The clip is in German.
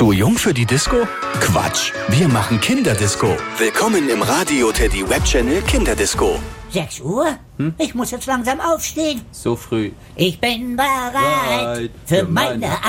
Zu jung für die Disco? Quatsch, wir machen Kinderdisco. Willkommen im Radio Teddy Webchannel Kinderdisco. 6 Uhr? Ich muss jetzt langsam aufstehen. So früh. Ich bin bereit für meine